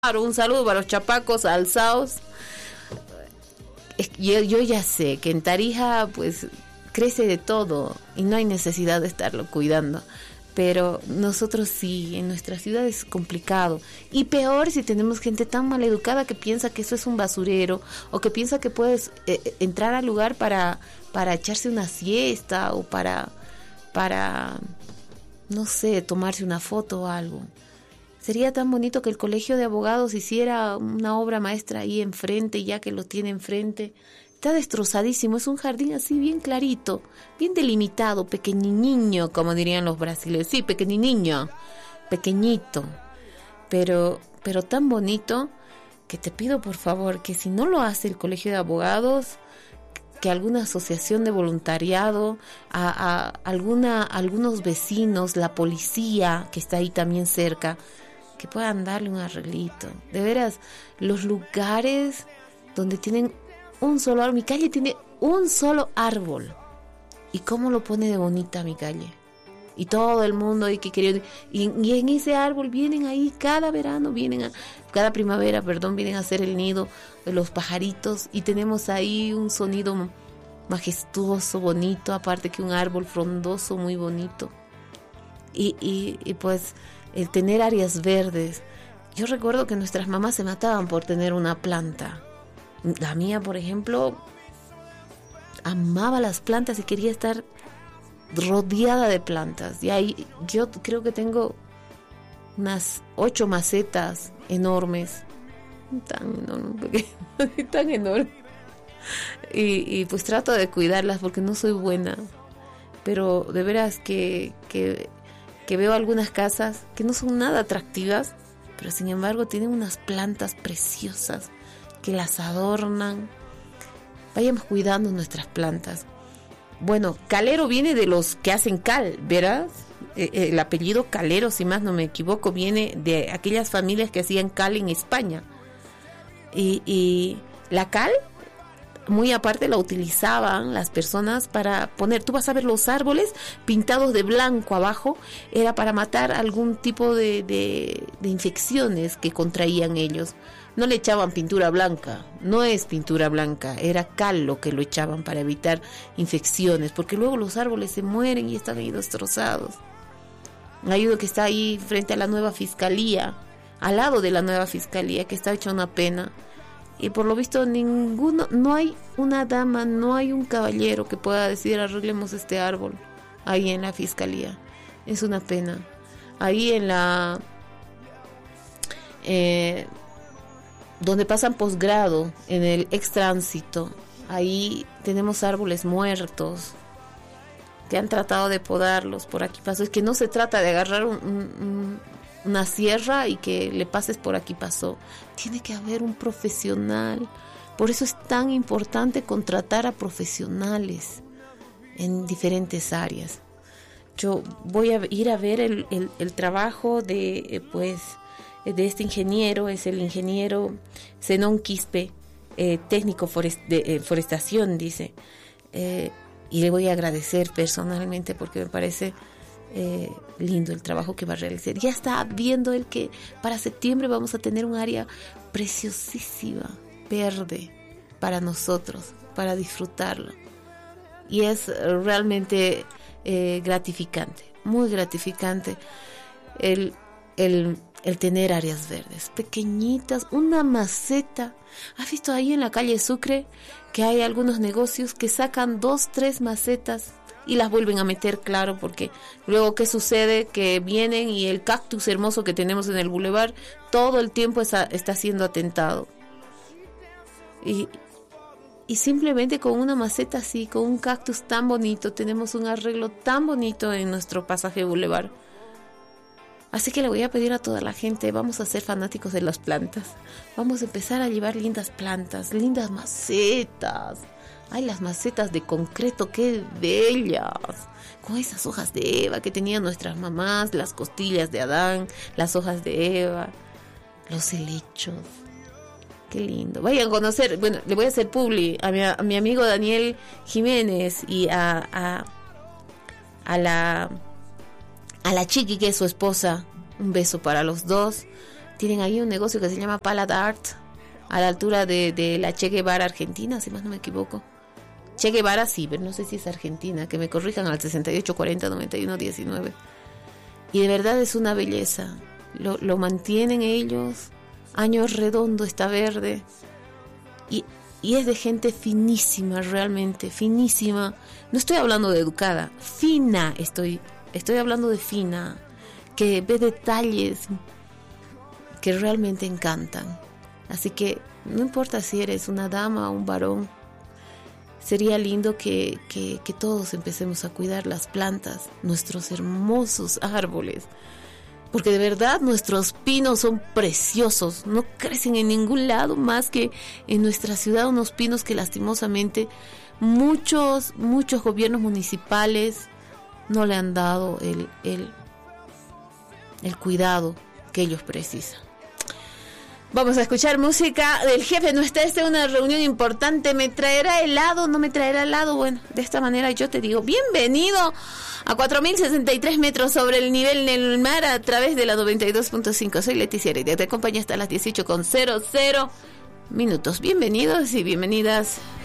Un saludo para los chapacos alzados. Yo ya sé que en Tarija pues crece de todo y no hay necesidad de estarlo cuidando, pero nosotros sí, en nuestra ciudad es complicado, y peor si tenemos gente tan maleducada que piensa que eso es un basurero, o que piensa que puedes entrar al lugar para echarse una siesta, o para no sé, tomarse una foto o algo. Sería tan bonito que el Colegio de Abogados hiciera una obra maestra ahí enfrente, ya que lo tiene enfrente. Está destrozadísimo, es un jardín así bien clarito, bien delimitado, pequeñiño, como dirían los brasileños. Sí, pequeñiño, pequeñito, pero tan bonito que te pido por favor que si no lo hace el Colegio de Abogados, que alguna asociación de voluntariado, algunos vecinos, la policía que está ahí también cerca, que puedan darle un arreglito. De veras, los lugares donde tienen un solo árbol, mi calle tiene un solo árbol. ¿Y cómo lo pone de bonita mi calle? Y todo el mundo ahí que quería, y en ese árbol vienen ahí cada primavera, vienen a hacer el nido de los pajaritos, y tenemos ahí un sonido majestuoso, bonito, aparte que un árbol frondoso muy bonito. Y pues el tener áreas verdes. Yo recuerdo que nuestras mamás se mataban por tener una planta. La mía, por ejemplo, amaba las plantas y quería estar rodeada de plantas. Y ahí yo creo que tengo unas 8 macetas enormes. Tan enormes. Y pues trato de cuidarlas porque no soy buena. Pero de veras que veo algunas casas que no son nada atractivas, pero sin embargo tienen unas plantas preciosas que las adornan. Vayamos cuidando nuestras plantas. Bueno, calero viene de los que hacen cal, ¿verdad? El apellido Calero, si más no me equivoco, viene de aquellas familias que hacían cal en España. Y la cal, muy aparte, la utilizaban las personas para poner, tú vas a ver los árboles pintados de blanco abajo, era para matar algún tipo de infecciones que contraían ellos. No le echaban pintura blanca, no es pintura blanca, era cal lo que lo echaban para evitar infecciones, porque luego los árboles se mueren y están ahí destrozados. Hay uno que está ahí frente a la nueva fiscalía, al lado de la nueva fiscalía, que está hecha una pena. Y por lo visto no hay una dama, no hay un caballero que pueda decir arreglemos este árbol ahí en la fiscalía. Es una pena. Ahí en la donde pasan posgrado, en el extránsito, ahí tenemos árboles muertos que han tratado de podarlos. Por aquí pasó. Es que no se trata de agarrar una sierra y que le pases por aquí pasó. Tiene que haber un profesional. Por eso es tan importante contratar a profesionales en diferentes áreas. Yo voy a ir a ver el trabajo de este ingeniero. Es el ingeniero Zenón Quispe, técnico de forestación, dice. Y le voy a agradecer personalmente porque me parece lindo el trabajo que va a realizar. Ya está viendo él que para septiembre vamos a tener un área preciosísima, verde, para nosotros, para disfrutarlo. Y es realmente gratificante, muy gratificante el tener áreas verdes, pequeñitas, una maceta. ¿Has visto ahí en la calle Sucre que hay algunos negocios que sacan 2, 3 macetas y las vuelven a meter, claro, porque luego ¿qué sucede? Que vienen y el cactus hermoso que tenemos en el bulevar todo el tiempo está siendo atentado. Y simplemente con una maceta así, con un cactus tan bonito, tenemos un arreglo tan bonito en nuestro pasaje bulevar. Así que le voy a pedir a toda la gente, vamos a ser fanáticos de las plantas. Vamos a empezar a llevar lindas plantas, lindas macetas. Ay, las macetas de concreto, qué bellas. Con esas hojas de Eva que tenían nuestras mamás, las costillas de Adán, las hojas de Eva, los helechos. Qué lindo. Vayan a conocer, bueno, le voy a hacer publi a mi amigo Daniel Jiménez y a la Chiqui, que es su esposa. Un beso para los dos. Tienen ahí un negocio que se llama Palad Art, a la altura de la Che Guevara Argentina, si más no me equivoco. Che Guevara sí, pero no sé si es Argentina, que me corrijan al 68 40 91 19. Y de verdad es una belleza. Lo mantienen ellos. Año Redondo está verde. Y es de gente finísima, realmente, finísima. No estoy hablando de educada, fina estoy hablando de fina, que ve detalles que realmente encantan. Así que no importa si eres una dama o un varón, sería lindo que todos empecemos a cuidar las plantas, nuestros hermosos árboles, porque de verdad nuestros pinos son preciosos, no crecen en ningún lado más que en nuestra ciudad, unos pinos que lastimosamente muchos gobiernos municipales no le han dado el cuidado que ellos precisan. Vamos a escuchar música del jefe. No está una reunión importante. ¿Me traerá helado? ¿No me traerá helado? Bueno, de esta manera yo te digo bienvenido a 4.063 metros sobre el nivel del mar a través de la 92.5. Soy Leticia Heredia. Te acompaño hasta las 18:00 minutos. Bienvenidos y bienvenidas.